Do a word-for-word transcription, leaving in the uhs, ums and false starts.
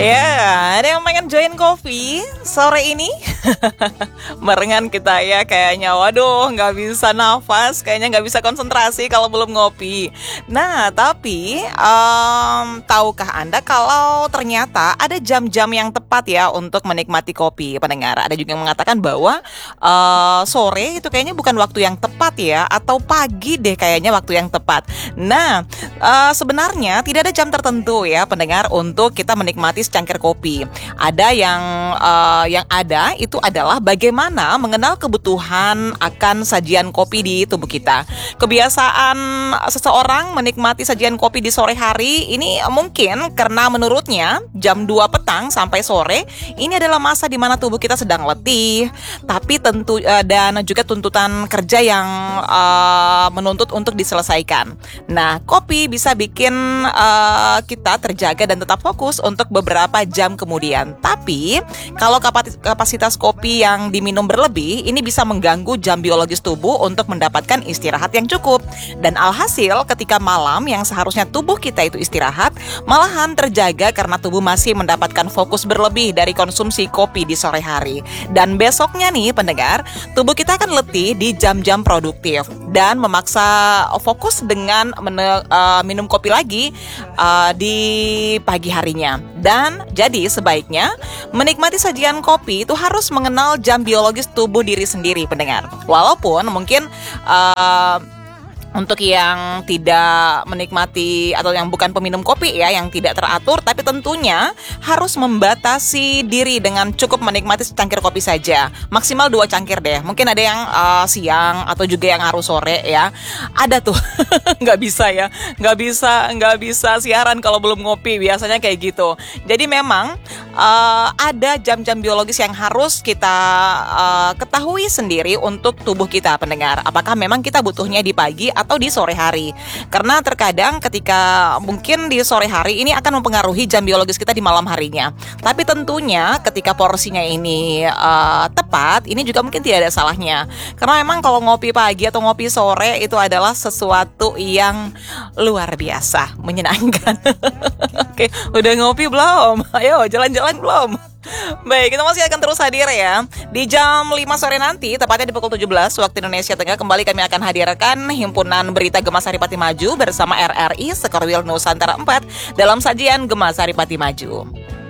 Ya, ada yang pengen join kopi sore ini? Barengan kita ya kayaknya. Waduh, nggak bisa nafas, kayaknya nggak bisa konsentrasi kalau belum ngopi. Nah, tapi um, tahukah Anda kalau ternyata ada jam-jam yang tepat ya untuk menikmati kopi, pendengar? Ada juga yang mengatakan bahwa uh, sore itu kayaknya bukan waktu yang tepat ya, atau pagi deh kayaknya waktu yang tepat. Nah, uh, sebenarnya tidak ada jam tertentu ya, pendengar, untuk kita menikmati secangkir kopi. Ada yang uh, yang ada itu adalah bagaimana mengenal kebutuhan akan sajian kopi di tubuh kita. Kebiasaan seseorang menikmati sajian kopi di sore hari ini mungkin karena menurutnya jam dua petang sampai sore ini adalah masa di mana tubuh kita sedang letih, tapi tentu uh, dan juga tuntutan kerja yang uh, menuntut untuk diselesaikan. Nah, kopi bisa bikin uh, kita terjaga dan tetap fokus untuk beberapa jam kemudian. Tapi kalau kapasitas kopi yang diminum berlebih, ini bisa mengganggu jam biologis tubuh untuk mendapatkan istirahat yang cukup. Dan alhasil ketika malam yang seharusnya tubuh kita itu istirahat, malahan terjaga karena tubuh masih mendapatkan fokus berlebih dari konsumsi kopi di sore hari. Dan besoknya nih pendengar, tubuh kita akan letih di jam-jam produktif dan memaksa fokus dengan mene- uh, minum kopi lagi uh, di pagi harinya. Dan jadi sebaiknya menikmati sajian kopi itu harus mengenal jam biologis tubuh diri sendiri, pendengar. Walaupun mungkin uh, untuk yang tidak menikmati atau yang bukan peminum kopi ya, yang tidak teratur, tapi tentunya harus membatasi diri dengan cukup menikmati secangkir kopi saja. Maksimal dua cangkir deh. Mungkin ada yang uh, siang atau juga yang harus sore ya. Ada tuh, nggak bisa ya, nggak bisa, nggak bisa siaran kalau belum ngopi. Biasanya kayak gitu. Jadi memang uh, ada jam-jam biologis yang harus kita uh, ketahui sendiri untuk tubuh kita, pendengar. Apakah memang kita butuhnya di pagi atau di sore hari. Karena terkadang ketika mungkin di sore hari ini akan mempengaruhi jam biologis kita di malam harinya. Tapi tentunya ketika porsinya ini uh, tepat, ini juga mungkin tidak ada salahnya. Karena memang kalau ngopi pagi atau ngopi sore itu adalah sesuatu yang luar biasa, menyenangkan. Oke, udah ngopi belum? Ayo jalan-jalan belum? Baik, kita masih akan terus hadir ya. Di jam lima sore nanti, tepatnya di pukul tujuh belas waktu Indonesia Tengah, kembali kami akan hadirkan Himpunan Berita Gema Saripati Maju bersama R R I Sekorwil Nusantara empat dalam sajian Gema Saripati Maju.